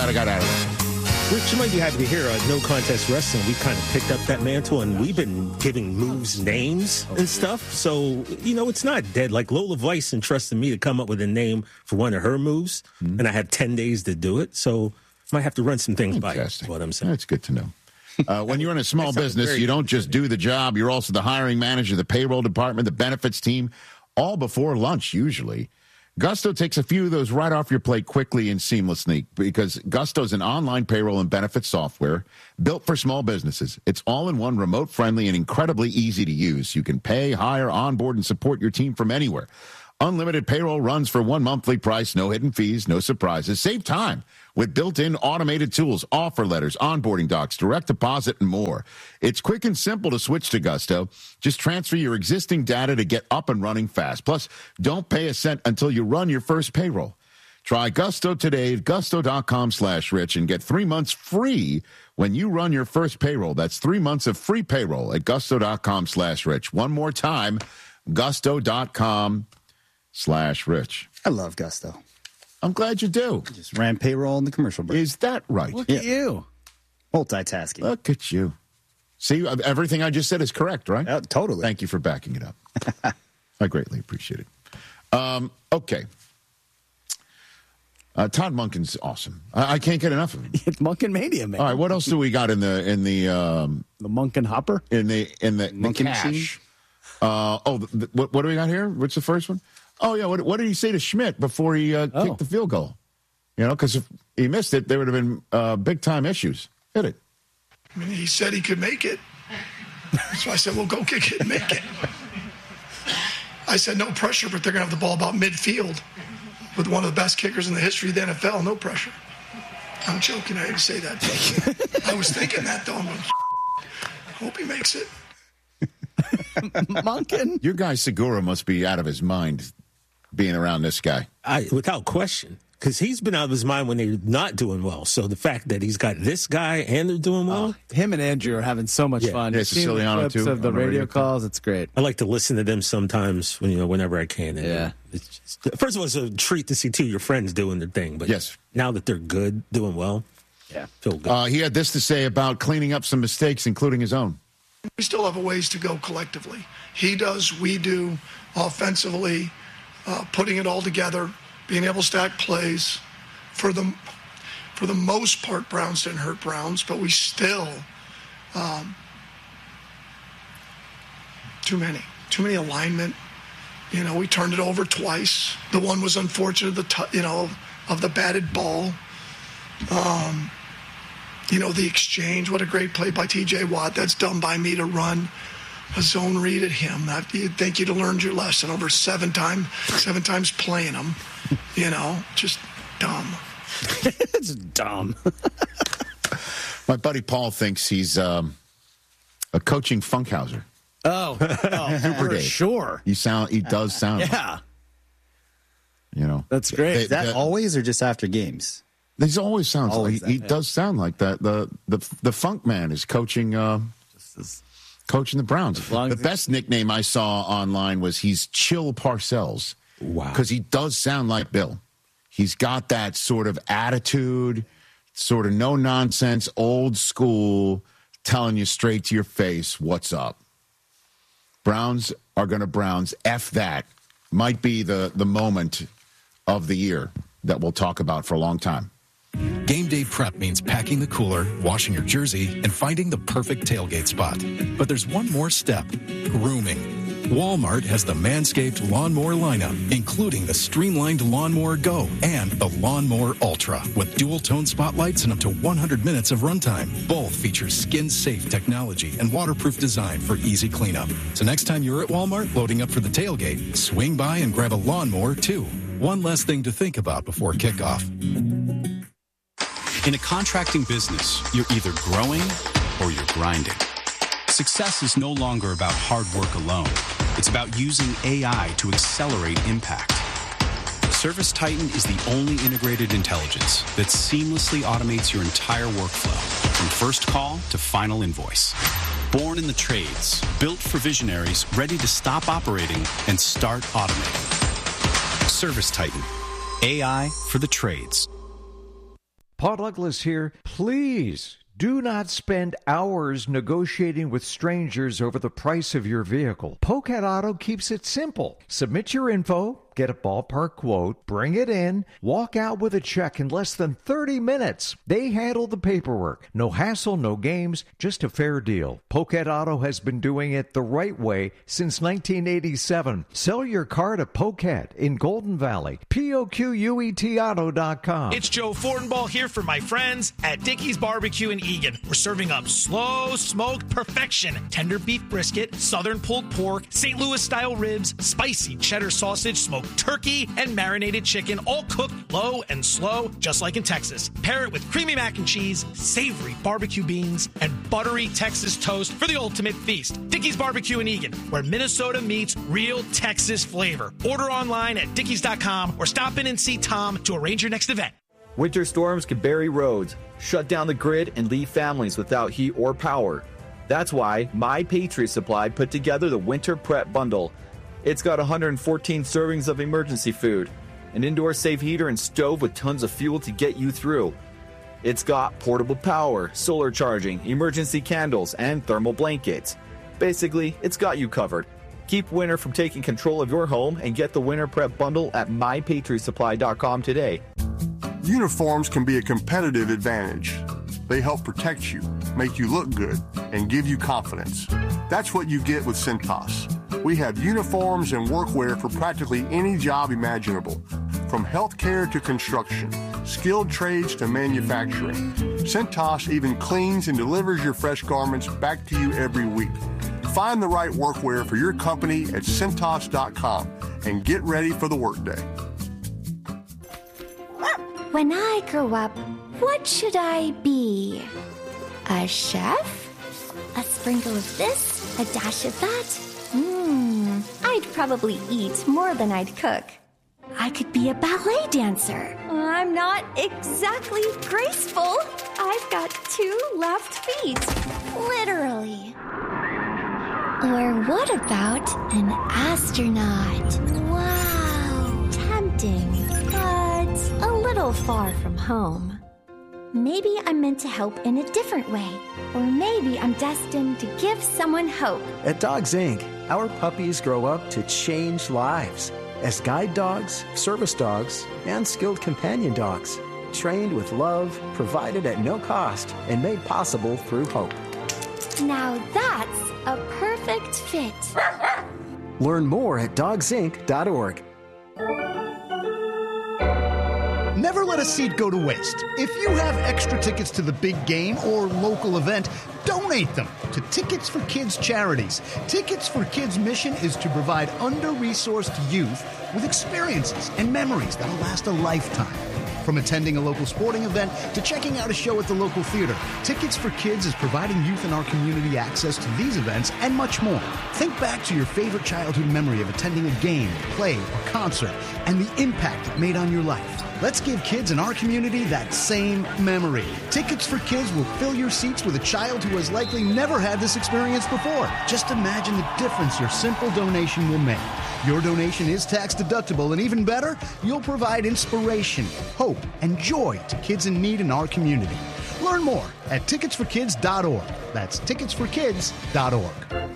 glad I got out of there. Rich, you might be happy to hear No Contest Wrestling. We kind of picked up that mantle, and we've been giving moves names and stuff. So, it's not dead. Like Lola Vice entrusted me to come up with a name for one of her moves, and I had 10 days to do it. So, might have to run some things by you, is what I'm saying. That's good to know. When you're in a small business, you don't just do the job. You're also the hiring manager, the payroll department, the benefits team, all before lunch, usually. Gusto takes a few of those right off your plate quickly and seamlessly because Gusto is an online payroll and benefits software built for small businesses. It's all-in-one, remote-friendly, and incredibly easy to use. You can pay, hire, onboard, and support your team from anywhere. Unlimited payroll runs for one monthly price, no hidden fees, no surprises. Save time with built-in automated tools, offer letters, onboarding docs, direct deposit, and more. It's quick and simple to switch to Gusto. Just transfer your existing data to get up and running fast. Plus, don't pay a cent until you run your first payroll. Try Gusto today at gusto.com/rich and get 3 months free when you run your first payroll. That's 3 months of free payroll at gusto.com/rich. One more time, gusto.com/rich. I love Gusto. I'm glad you do. Just ran payroll in the commercial break. Is that right? Look at you. Multitasking. Look at you. See, everything I just said is correct, right? Totally. Thank you for backing it up. I greatly appreciate it. Okay. Todd Monken's awesome. I can't get enough of him. It's Monken Mania, man. All right, what else do we got in the Monken Hopper? In the Monken cash? machine? What do we got here? What's the first one? Oh, yeah. What did he say to Schmidt before he kicked the field goal? Because if he missed it, there would have been big-time issues. Hit it. I mean, he said he could make it. So I said, well, go kick it and make it. I said, no pressure, but they're going to have the ball about midfield with one of the best kickers in the history of the NFL. No pressure. I'm joking. I didn't say that. I was thinking that, though. I hope he makes it. Monken? Your guy Segura must be out of his mind being around this guy. Without question. Because he's been out of his mind when they're not doing well. So the fact that he's got this guy and they're doing well. Him and Andrew are having so much fun. Yeah, You've seen the Siciliano, clips too, of the on the radio radio calls. It's great. I like to listen to them sometimes whenever I can. And it's just, first of all, it's a treat to see two of your friends doing their thing. But yes, now that they're good, doing well, feel good. He had this to say about cleaning up some mistakes, including his own. We still have a ways to go collectively. He does, we do, offensively, putting it all together, being able to stack plays. For the most part, Browns didn't hurt Browns, but we still too many alignment. We turned it over twice. The one was unfortunate, of the batted ball. The exchange. What a great play by T.J. Watt. That's done by me to run a zone read at him. You'd think you'd have learned your lesson over seven times playing him. Just dumb. It's dumb. My buddy Paul thinks he's a coaching Funkhauser. Oh, Super for Dave. sure. He does sound. Yeah. That's great. Is that always or just after games? He always sounds like he does sound like that. The Funk Man is coaching coaching the Browns. The best nickname I saw online was he's Chill Parcells. Wow. Because he does sound like Bill. He's got that sort of attitude, sort of no-nonsense, old school, telling you straight to your face, what's up. Browns are going to Browns. F that. Might be the moment of the year that we'll talk about for a long time. Game day prep means packing the cooler, washing your jersey, and finding the perfect tailgate spot. But there's one more step, grooming. Walmart has the Manscaped Lawnmower lineup, including the streamlined Lawnmower Go and the Lawnmower Ultra, with dual-tone spotlights and up to 100 minutes of runtime. Both feature skin-safe technology and waterproof design for easy cleanup. So next time you're at Walmart loading up for the tailgate, swing by and grab a lawnmower, too. One less thing to think about before kickoff. In a contracting business, you're either growing or you're grinding. Success is no longer about hard work alone. It's about using AI to accelerate impact. ServiceTitan is the only integrated intelligence that seamlessly automates your entire workflow, from first call to final invoice. Born in the trades, built for visionaries ready to stop operating and start automating. ServiceTitan, AI for the trades. Paul Douglas here. Please do not spend hours negotiating with strangers over the price of your vehicle. Pocat Auto keeps it simple. Submit your info, get a ballpark quote, bring it in, walk out with a check in less than 30 minutes. They handle the paperwork. No hassle, no games, just a fair deal. Pocat Auto has been doing it the right way since 1987. Sell your car to Pocat in Golden Valley. POQUETauto.com. It's Joe Fortenbaugh here for my friends at Dickey's Barbecue in Eagan. We're serving up slow smoked perfection, tender beef brisket, southern pulled pork, St. Louis style ribs, spicy cheddar sausage, smoked turkey, and marinated chicken, all cooked low and slow, just like in Texas. Pair it with creamy mac and cheese, savory barbecue beans, and buttery Texas toast for the ultimate feast. Dickey's Barbecue in Eagan, where Minnesota meets real Texas flavor. Order online at dickeys.com or stop in and see Tom to arrange your next event. Winter storms can bury roads, shut down the grid, and leave families without heat or power. That's why My Patriot Supply put together the Winter Prep Bundle. It's got 114 servings of emergency food, an indoor safe heater and stove with tons of fuel to get you through. It's got portable power, solar charging, emergency candles, and thermal blankets. Basically, it's got you covered. Keep winter from taking control of your home and get the Winter Prep Bundle at MyPatriotSupply.com today. Uniforms can be a competitive advantage. They help protect you, make you look good, and give you confidence. That's what you get with Cintas. We have uniforms and workwear for practically any job imaginable, from healthcare to construction, skilled trades to manufacturing. Cintas even cleans and delivers your fresh garments back to you every week. Find the right workwear for your company at Cintas.com and get ready for the workday. When I grow up, what should I be? A chef? A sprinkle of this, a dash of that? I'd probably eat more than I'd cook. I could be a ballet dancer. I'm not exactly graceful. I've got 2 left feet. Literally. Or what about an astronaut? Wow, tempting, but a little far from home. Maybe I'm meant to help in a different way. Or maybe I'm destined to give someone hope. At Dogs Inc., our puppies grow up to change lives as guide dogs, service dogs, and skilled companion dogs, trained with love, provided at no cost, and made possible through hope. Now that's a perfect fit. Learn more at dogsinc.org. Never let a seat go to waste. If you have extra tickets to the big game or local event, donate them to Tickets for Kids charities. Tickets for Kids' mission is to provide under-resourced youth with experiences and memories that'll last a lifetime. From attending a local sporting event to checking out a show at the local theater, Tickets for Kids is providing youth in our community access to these events and much more. Think back to your favorite childhood memory of attending a game, play, or concert, and the impact it made on your life. Let's give kids in our community that same memory. Tickets for Kids will fill your seats with a child who has likely never had this experience before. Just imagine the difference your simple donation will make. Your donation is tax deductible, and even better, you'll provide inspiration, hope, and joy to kids in need in our community. Learn more at ticketsforkids.org. That's ticketsforkids.org.